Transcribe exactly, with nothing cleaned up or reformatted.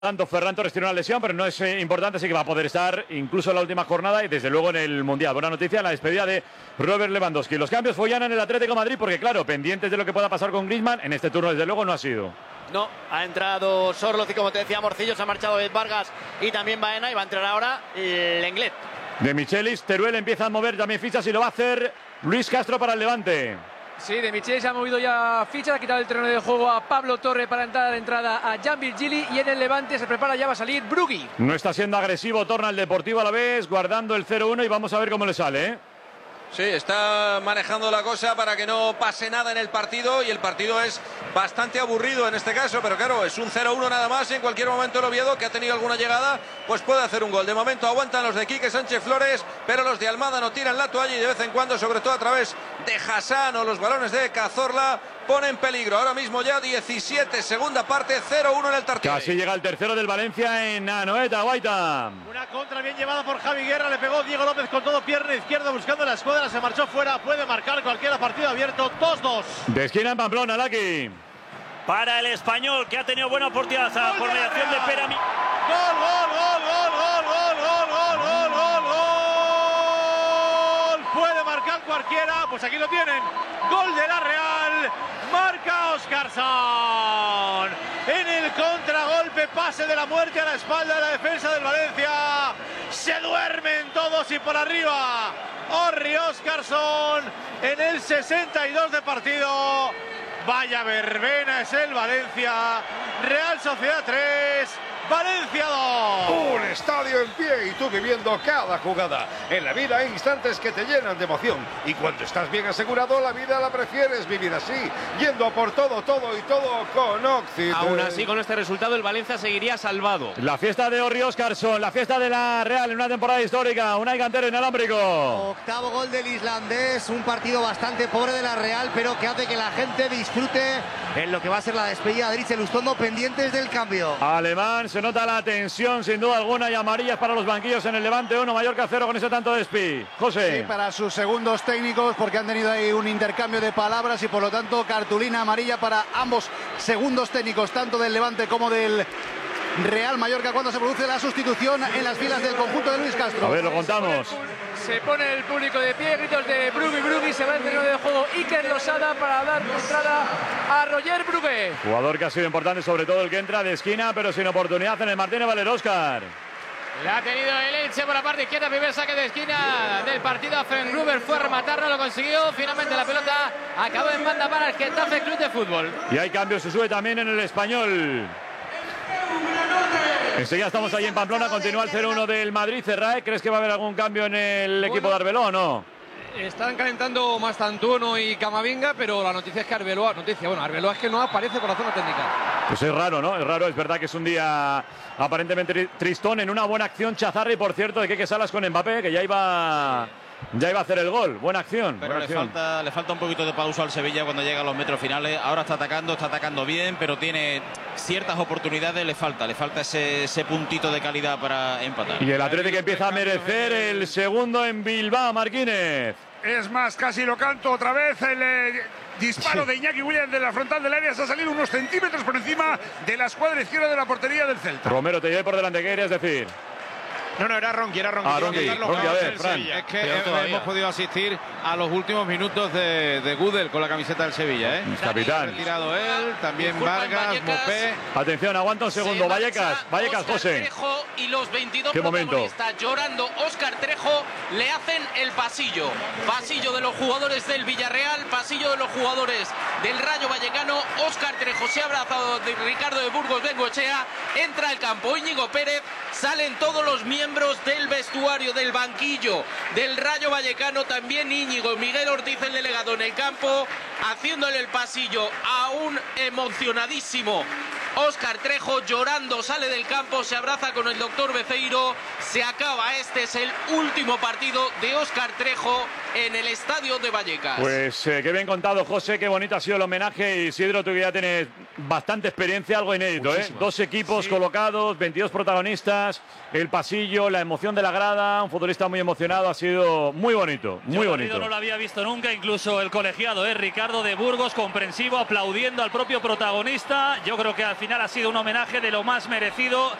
Tanto Ferran Torres tiene una lesión, pero no es eh, importante, así que va a poder estar incluso en la última jornada y desde luego en el Mundial. Buena noticia, la despedida de Robert Lewandowski. Los cambios follan en el Atlético de Madrid porque, claro, pendientes de lo que pueda pasar con Griezmann, en este turno desde luego no ha sido. No, ha entrado Sorloz y como te decía Morcillo, se ha marchado Ed Vargas y también Baena y va a entrar ahora Lenglet. De Michelis, Teruel empieza a mover también fichas y lo va a hacer Luis Castro para el Levante. Sí, de Michelis ha movido ya fichas, ha quitado el terreno de juego a Pablo Torre para entrar de entrada a Jan Virgili y en el Levante se prepara, ya va a salir Brugui. No está siendo agresivo, torna el Deportivo a la vez, guardando el cero uno y vamos a ver cómo le sale, ¿eh? Sí, está manejando la cosa para que no pase nada en el partido y el partido es bastante aburrido en este caso, pero claro, es un cero uno nada más y en cualquier momento el Oviedo, que ha tenido alguna llegada, pues puede hacer un gol. De momento aguantan los de Quique Sánchez Flores, pero los de Almada no tiran la toalla y de vez en cuando, sobre todo a través de Hassan o los balones de Cazorla, pone en peligro. Ahora mismo ya diecisiete, segunda parte, cero uno en el Tartiere. Casi llega el tercero del Valencia en Anoeta, Guaita. Una contra bien llevada por Javi Guerra, le pegó Diego López con todo, pierna izquierda buscando la escuadra, se marchó fuera, puede marcar cualquiera, partido abierto, dos dos. De esquina en Pamplona, Laki. Para el Español, que ha tenido buena oportunidad por mediación de Pera. Gol, gol, gol, gol, gol, gol, gol, gol, gol, gol, gol. Puede marcar cualquiera, pues aquí lo tienen. Gol de la Real, marca Óscarson. En el contragolpe, pase de la muerte a la espalda de la defensa del Valencia. Se duermen todos y por arriba Orri Óscarson en el sesenta y dos de partido. Vaya verbena es el Valencia. Real Sociedad tres, Valencia dos. Un estadio en pie y tú viviendo cada jugada. En la vida hay instantes que te llenan de emoción y cuando estás bien asegurado la vida la prefieres vivir así, yendo a por todo, todo y todo con Occident. Aún así, con este resultado el Valencia seguiría salvado. La fiesta de Orri Óscarson, la fiesta de la Real en una temporada histórica. Unai Cantero inalámbrico. Octavo gol del islandés, un partido bastante pobre de la Real, pero que hace que la gente disfrute en lo que va a ser la despedida de Dries Lustondo, pendientes del cambio. Alemán, se nota la tensión sin duda alguna y amarillas para los banquillos en el Levante uno, Mallorca cero con ese tanto de Espi. José. Sí, para sus segundos técnicos porque han tenido ahí un intercambio de palabras y por lo tanto cartulina amarilla para ambos segundos técnicos, tanto del Levante como del Real Mallorca, cuando se produce la sustitución en las filas del conjunto de Luis Castro. A ver, lo contamos. Se pone el público de pie, gritos de Brugui, Brugui, se va el terreno de juego Iker Losada para dar entrada a Roger Brugge. Jugador que ha sido importante, sobre todo el que entra de esquina, pero sin oportunidad en el Martínez Valero. Óscar. La ha tenido el Elche por la parte izquierda, primer saque de esquina del partido. Frank Gruber fue a rematar, no lo consiguió. Finalmente la pelota acabó en banda para el Getafe Club de Fútbol. Y hay cambios, se sube también en el Español. Enseguida estamos ahí en Pamplona, continúa el cero uno del Madrid. Cerrae, ¿crees que va a haber algún cambio en el bueno, equipo de Arbeloa o no? Están calentando Mastantuono y Camavinga, pero la noticia es que Arbeloa, noticia, bueno, Arbeloa es que no aparece por la zona técnica. Pues es raro, ¿no? Es raro, es verdad que es un día aparentemente tristón en una buena acción Chazarri, por cierto, de Keke Salas con Mbappé, que ya iba... Ya iba a hacer el gol, buena acción. Pero buena le, acción. Falta, le falta un poquito de pausa al Sevilla cuando llega a los metros finales. Ahora está atacando, está atacando bien, pero tiene ciertas oportunidades, le falta, le falta ese, ese puntito de calidad para empatar. Y el Atlético empieza a merecer el segundo en Bilbao, Marquínez. Es más, casi lo canto otra vez, el eh, disparo sí. de Iñaki Williams de la frontal del área se ha salido unos centímetros por encima de la escuadra izquierda de la portería del Celta. Romero, te llevé por delante, ¿qué querías decir? No, no, era Ronqui, era Ronqui. Ah, Ronqui, Ronqui, a ver, Fran. Es que eh, hemos podido asistir a los últimos minutos de, de Gudel con la camiseta del Sevilla, ¿eh? Capitán. Ha retirado él, también Vargas, Mopé. Atención, aguanta un segundo. Vallecas, Vallecas, José. Trejo y los veintidós ¿Qué protagonistas llorando. Óscar Trejo le hacen el pasillo. Pasillo de los jugadores del Villarreal, pasillo de los jugadores del Rayo Vallecano. Óscar Trejo se ha abrazado de Ricardo de Burgos Bengoechea. Entra al campo Íñigo Pérez. Salen todos los miembros del vestuario, del banquillo del Rayo Vallecano, también Íñigo, Miguel Ortiz, el delegado, en el campo, haciéndole el pasillo a un emocionadísimo Óscar Trejo. Llorando sale del campo, se abraza con el doctor Beceiro. Se acaba, este es el último partido de Óscar Trejo en el estadio de Vallecas. Pues eh, qué bien contado, José, qué bonito ha sido el homenaje. Isidro, tú que ya tienes bastante experiencia, algo inédito, ¿eh? Dos equipos sí. colocados, veintidós protagonistas, el pasillo, la emoción de la grada, un futbolista muy emocionado, ha sido muy bonito, muy Yo bonito. No lo había visto nunca, incluso el colegiado, ¿eh? Ricardo de Burgos, comprensivo, aplaudiendo al propio protagonista. Yo creo que al final ha sido un homenaje de lo más merecido.